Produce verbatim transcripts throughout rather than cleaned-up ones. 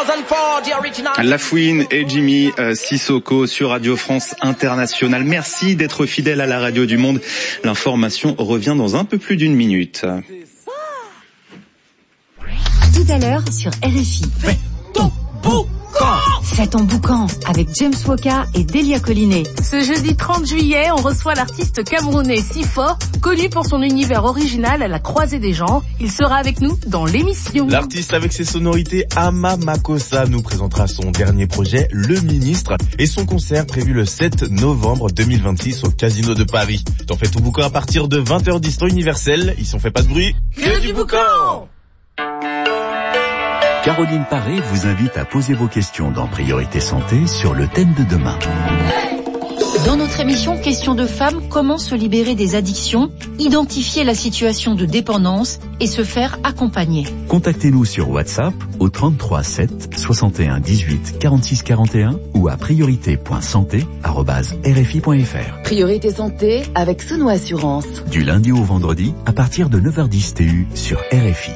La Fouine et Jimmy euh, Sissoko sur Radio France Internationale. Merci d'être fidèle à la radio du monde. L'information revient dans un peu plus d'une minute. Tout à l'heure sur R F I. Fais ton boucan. Fais ton boucan avec James Woka et Delia Collinet. Ce jeudi trente juillet, on reçoit l'artiste camerounais Sifort, connu pour son univers original à la croisée des genres. Il sera avec nous dans l'émission. L'artiste avec ses sonorités Ama Makossa nous présentera son dernier projet, Le Ministre, et son concert prévu le sept novembre deux mille vingt-six au Casino de Paris. T'en fais ton boucan à partir de vingt heures dix temps universel. Ici on fait pas de bruit, que du boucan. Caroline Paré vous invite à poser vos questions dans Priorité Santé sur le thème de demain. Dans notre émission Questions de femmes, comment se libérer des addictions, identifier la situation de dépendance et se faire accompagner. Contactez-nous sur WhatsApp au trente-trois sept soixante et un dix-huit quarante-six quarante et un ou à priorité point santé arobase r f i point f r. Priorité Santé avec Sono Assurance. Du lundi au vendredi à partir de neuf heures dix T U sur R F I.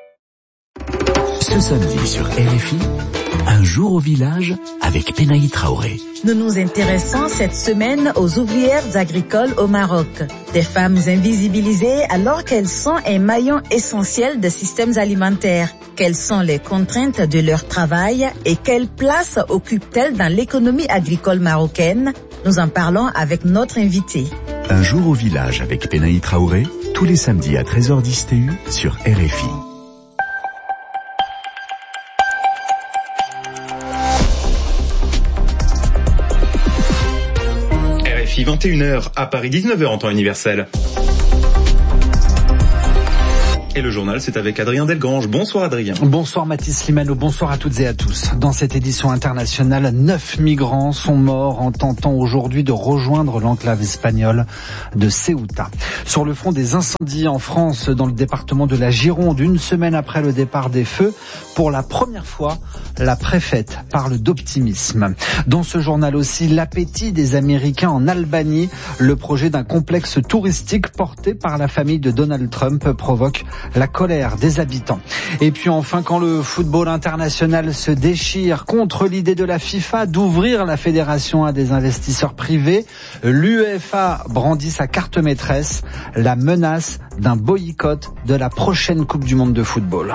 Ce samedi sur R F I, un jour au village avec Penaï Traoré. Nous nous intéressons cette semaine aux ouvrières agricoles au Maroc. Des femmes invisibilisées alors qu'elles sont un maillon essentiel des systèmes alimentaires. Quelles sont les contraintes de leur travail et quelle place occupent-elles dans l'économie agricole marocaine? Nous en parlons avec notre invité. Un jour au village avec Penaï Traoré, tous les samedis à treize heures dix T U sur R F I. vingt et une heures à Paris, dix-neuf heures en temps universel. Et le journal, c'est avec Adrien Delgrange. Bonsoir Adrien. Bonsoir Mathis Limano, bonsoir à toutes et à tous. Dans cette édition internationale, neuf migrants sont morts en tentant aujourd'hui de rejoindre l'enclave espagnole de Ceuta. Sur le front des incendies en France, dans le département de la Gironde, une semaine après le départ des feux, pour la première fois, la préfète parle d'optimisme. Dans ce journal aussi, l'appétit des Américains en Albanie. Le projet d'un complexe touristique porté par la famille de Donald Trump provoque la colère des habitants. Et puis enfin, quand le football international se déchire contre l'idée de la FIFA d'ouvrir la fédération à des investisseurs privés, l'UEFA brandit sa carte maîtresse, la menace d'un boycott de la prochaine Coupe du Monde de football.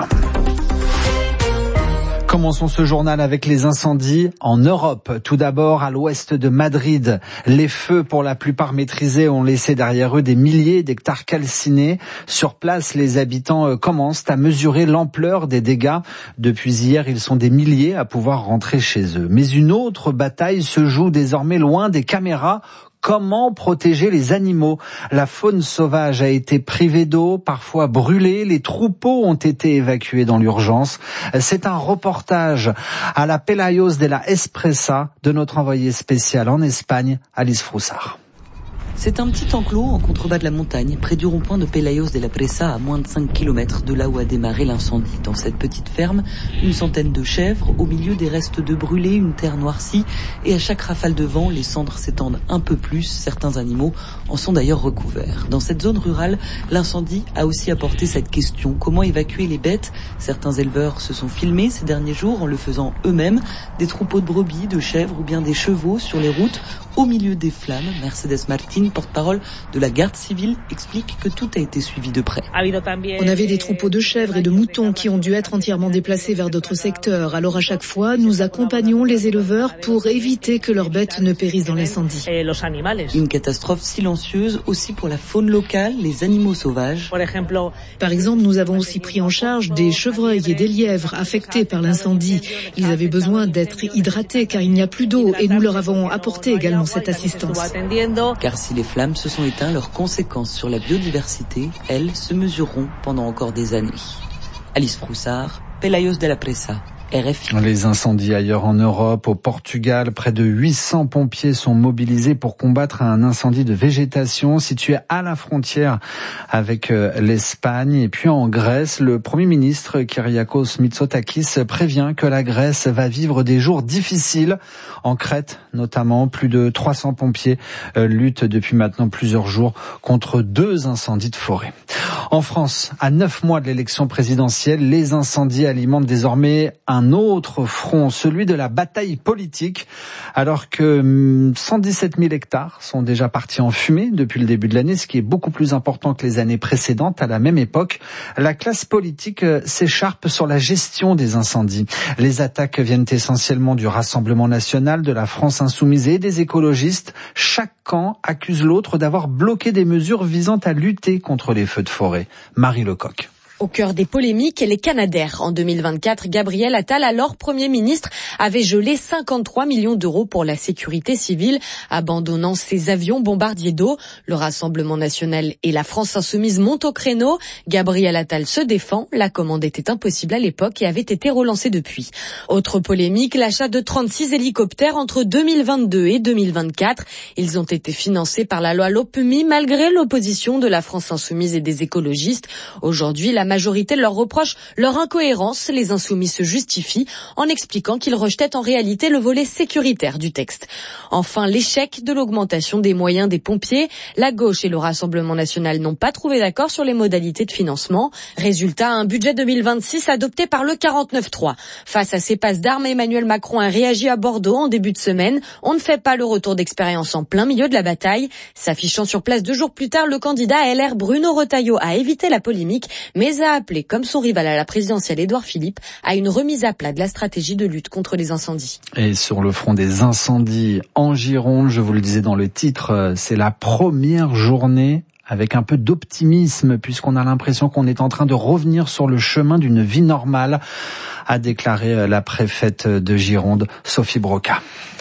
Commençons ce journal avec les incendies en Europe. Tout d'abord, à l'ouest de Madrid, les feux, pour la plupart maîtrisés, ont laissé derrière eux des milliers d'hectares calcinés. Sur place, les habitants commencent à mesurer l'ampleur des dégâts. Depuis hier, ils sont des milliers à pouvoir rentrer chez eux. Mais une autre bataille se joue désormais loin des caméras. Comment protéger les animaux? La faune sauvage a été privée d'eau, parfois brûlée. Les troupeaux ont été évacués dans l'urgence. C'est un reportage à la Pelayos de la Espressa de notre envoyé spécial en Espagne, Alice Froussard. C'est un petit enclos en contrebas de la montagne, près du rond-point de Pelayos de la Presa, à moins de cinq kilomètres de là où a démarré l'incendie. Dans cette petite ferme, une centaine de chèvres, au milieu des restes de brûlés, une terre noircie, et à chaque rafale de vent, les cendres s'étendent un peu plus. Certains animaux en sont d'ailleurs recouverts. Dans cette zone rurale, l'incendie a aussi apporté cette question. Comment évacuer les bêtes? Certains éleveurs se sont filmés ces derniers jours en le faisant eux-mêmes. Des troupeaux de brebis, de chèvres ou bien des chevaux sur les routes, au milieu des flammes. Mercedes Martin, porte-parole de la garde civile, explique que tout a été suivi de près. On avait des troupeaux de chèvres et de moutons qui ont dû être entièrement déplacés vers d'autres secteurs. Alors à chaque fois, nous accompagnons les éleveurs pour éviter que leurs bêtes ne périssent dans l'incendie. Une catastrophe silencieuse aussi pour la faune locale, les animaux sauvages. Par exemple, nous avons aussi pris en charge des chevreuils et des lièvres affectés par l'incendie. Ils avaient besoin d'être hydratés car il n'y a plus d'eau et nous leur avons apporté également cette assistance. Car si les flammes se sont éteintes, leurs conséquences sur la biodiversité, elles, se mesureront pendant encore des années. Alice Froussard, Pelayos de la Presa. R F I. Les incendies ailleurs en Europe, au Portugal, près de huit cents pompiers sont mobilisés pour combattre un incendie de végétation situé à la frontière avec l'Espagne. Et puis en Grèce, le Premier ministre Kyriakos Mitsotakis prévient que la Grèce va vivre des jours difficiles. En Crète notamment, plus de trois cents pompiers luttent depuis maintenant plusieurs jours contre deux incendies de forêt. En France, à neuf mois de l'élection présidentielle, les incendies alimentent désormais un un autre front, celui de la bataille politique, alors que cent dix-sept mille hectares sont déjà partis en fumée depuis le début de l'année, ce qui est beaucoup plus important que les années précédentes. À la même époque, la classe politique s'écharpe sur la gestion des incendies. Les attaques viennent essentiellement du Rassemblement national, de la France insoumise et des écologistes. Chaque camp accuse l'autre d'avoir bloqué des mesures visant à lutter contre les feux de forêt. Marie Lecoq. Au cœur des polémiques, les Canadair. En deux mille vingt-quatre, Gabriel Attal, alors Premier ministre, avait gelé cinquante-trois millions d'euros pour la sécurité civile, abandonnant ses avions bombardiers d'eau. Le Rassemblement national et la France insoumise montent au créneau. Gabriel Attal se défend. La commande était impossible à l'époque et avait été relancée depuis. Autre polémique, l'achat de trente-six hélicoptères entre deux mille vingt-deux et deux mille vingt-quatre. Ils ont été financés par la loi Lopmi malgré l'opposition de la France insoumise et des écologistes. Aujourd'hui, la majorité leur reproche leur incohérence. Les insoumis se justifient en expliquant qu'ils rejetaient en réalité le volet sécuritaire du texte. Enfin, l'échec de l'augmentation des moyens des pompiers. La gauche et le Rassemblement national n'ont pas trouvé d'accord sur les modalités de financement. Résultat, un budget deux mille vingt-six adopté par le quarante-neuf trois. Face à ces passes d'armes, Emmanuel Macron a réagi à Bordeaux en début de semaine. On ne fait pas le retour d'expérience en plein milieu de la bataille. S'affichant sur place deux jours plus tard, le candidat L R Bruno Retailleau a évité la polémique, mais a appelé, comme son rival à la présidentielle Édouard Philippe, à une remise à plat de la stratégie de lutte contre les incendies. Et sur le front des incendies en Gironde, je vous le disais dans le titre, c'est la première journée avec un peu d'optimisme, puisqu'on a l'impression qu'on est en train de revenir sur le chemin d'une vie normale, a déclaré la préfète de Gironde, Sophie Broca.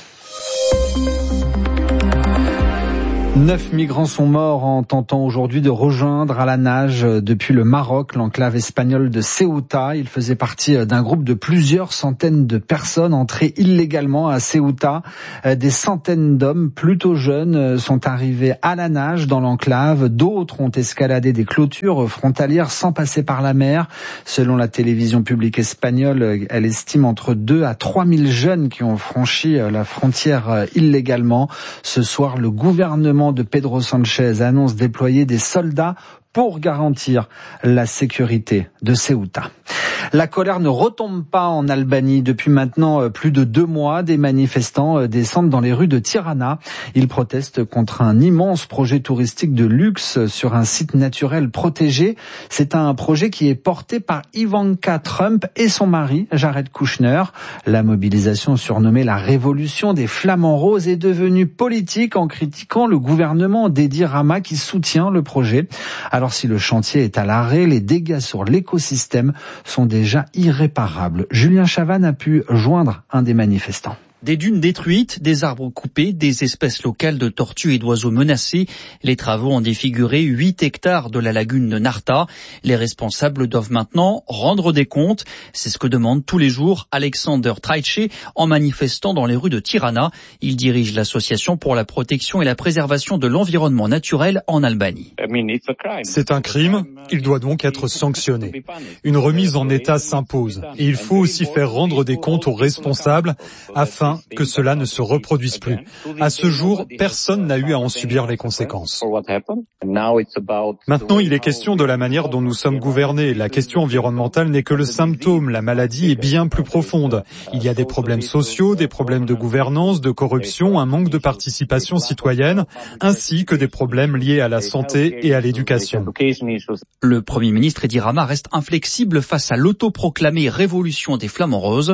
Neuf migrants sont morts en tentant aujourd'hui de rejoindre à la nage depuis le Maroc l'enclave espagnole de Ceuta. Ils faisaient partie d'un groupe de plusieurs centaines de personnes entrées illégalement à Ceuta. Des centaines d'hommes plutôt jeunes sont arrivés à la nage dans l'enclave. D'autres ont escaladé des clôtures frontalières sans passer par la mer. Selon la télévision publique espagnole, elle estime entre deux à trois mille jeunes qui ont franchi la frontière illégalement. Ce soir, le gouvernement de Pedro Sanchez annonce déployer des soldats pour garantir la sécurité de Ceuta. La colère ne retombe pas en Albanie. Depuis maintenant plus de deux mois, des manifestants descendent dans les rues de Tirana. Ils protestent contre un immense projet touristique de luxe sur un site naturel protégé. C'est un projet qui est porté par Ivanka Trump et son mari, Jared Kushner. La mobilisation surnommée la révolution des flamants roses est devenue politique en critiquant le gouvernement d'Edi Rama qui soutient le projet. Alors si le chantier est à l'arrêt, les dégâts sur l'écosystème sont déjà irréparables. Julien Chavannes a pu joindre un des manifestants. Des dunes détruites, des arbres coupés, des espèces locales de tortues et d'oiseaux menacés. Les travaux ont défiguré huit hectares de la lagune de Narta. Les responsables doivent maintenant rendre des comptes. C'est ce que demande tous les jours Alexander Traice en manifestant dans les rues de Tirana. Il dirige l'association pour la protection et la préservation de l'environnement naturel en Albanie. C'est un crime, il doit donc être sanctionné. Une remise en état s'impose et il faut aussi faire rendre des comptes aux responsables afin que cela ne se reproduise plus. À ce jour, personne n'a eu à en subir les conséquences. Maintenant, il est question de la manière dont nous sommes gouvernés. La question environnementale n'est que le symptôme. La maladie est bien plus profonde. Il y a des problèmes sociaux, des problèmes de gouvernance, de corruption, un manque de participation citoyenne, ainsi que des problèmes liés à la santé et à l'éducation. Le Premier ministre Edi Rama reste inflexible face à l'autoproclamée révolution des flamants roses.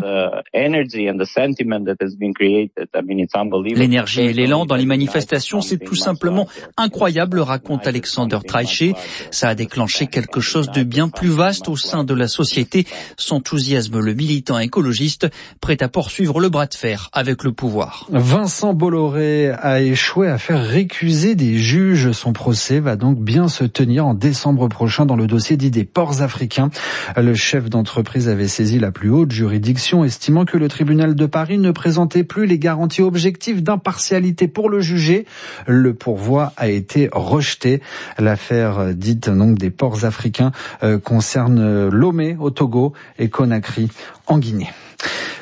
L'énergie et l'élan dans les manifestations, c'est tout simplement incroyable, raconte Alexander Traice. Ça a déclenché quelque chose de bien plus vaste au sein de la société. S'enthousiasme le militant écologiste, prêt à poursuivre le bras de fer avec le pouvoir. Vincent Bolloré a échoué à faire récuser des juges. Son procès va donc bien se tenir en décembre prochain dans le dossier dit des ports africains. Le chef d'entreprise avait saisi la plus haute juridiction, estimant que le tribunal de Paris ne présentait plus les garanties objectives d'impartialité pour le juger. Le pourvoi a été rejeté. L'affaire dite donc des ports africains euh, concerne Lomé au Togo et Conakry en Guinée.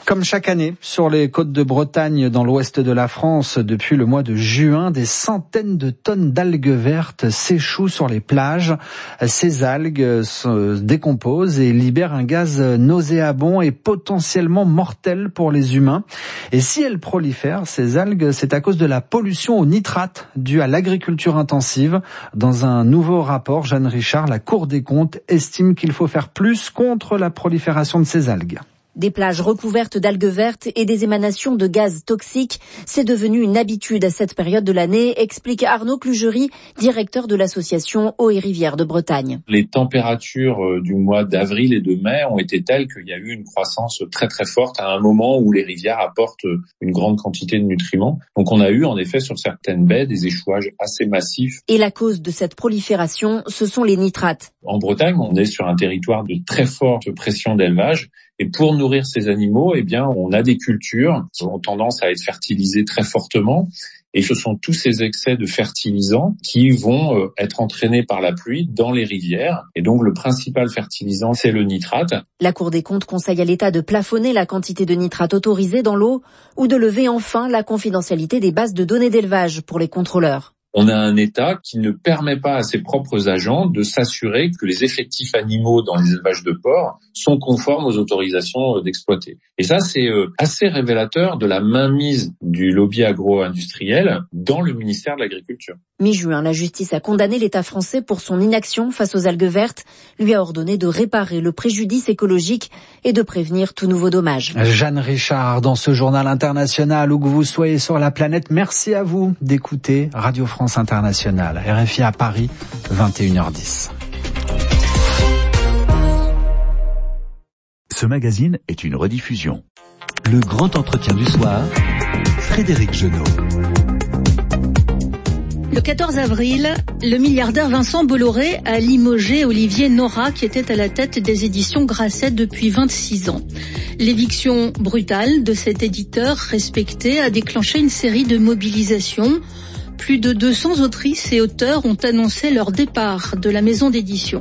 Comme chaque année, sur les côtes de Bretagne, dans l'ouest de la France, depuis le mois de juin, des centaines de tonnes d'algues vertes s'échouent sur les plages. Ces algues se décomposent et libèrent un gaz nauséabond et potentiellement mortel pour les humains. Et si elles prolifèrent, ces algues, c'est à cause de la pollution au nitrate due à l'agriculture intensive. Dans un nouveau rapport, Jeanne Richard, la Cour des comptes estime qu'il faut faire plus contre la prolifération de ces algues. Des plages recouvertes d'algues vertes et des émanations de gaz toxiques, c'est devenu une habitude à cette période de l'année, explique Arnaud Clugerie, directeur de l'association Eaux et Rivières de Bretagne. Les températures du mois d'avril et de mai ont été telles qu'il y a eu une croissance très très forte à un moment où les rivières apportent une grande quantité de nutriments. Donc on a eu en effet sur certaines baies des échouages assez massifs. Et la cause de cette prolifération, ce sont les nitrates. En Bretagne, on est sur un territoire de très forte pression d'élevage. Et pour nourrir ces animaux, eh bien, on a des cultures qui ont tendance à être fertilisées très fortement. Et ce sont tous ces excès de fertilisants qui vont être entraînés par la pluie dans les rivières. Et donc, le principal fertilisant, c'est le nitrate. La Cour des comptes conseille à l'État de plafonner la quantité de nitrate autorisée dans l'eau ou de lever enfin la confidentialité des bases de données d'élevage pour les contrôleurs. On a un État qui ne permet pas à ses propres agents de s'assurer que les effectifs animaux dans les élevages de porcs sont conformes aux autorisations d'exploiter. Et ça, c'est assez révélateur de la mainmise du lobby agro-industriel dans le ministère de l'Agriculture. Mi-juin, la justice a condamné l'État français pour son inaction face aux algues vertes, lui a ordonné de réparer le préjudice écologique et de prévenir tout nouveau dommage. Jeanne Richard, dans ce journal international, où que vous soyez sur la planète, merci à vous d'écouter Radio France Internationale. R F I à Paris, vingt et une heures dix. Ce magazine est une rediffusion. Le grand entretien du soir, Frédéric Genot. Le quatorze avril, le milliardaire Vincent Bolloré a limogé Olivier Nora, qui était à la tête des éditions Grasset depuis vingt-six ans. L'éviction brutale de cet éditeur respecté a déclenché une série de mobilisations. Plus de deux cents autrices et auteurs ont annoncé leur départ de la maison d'édition.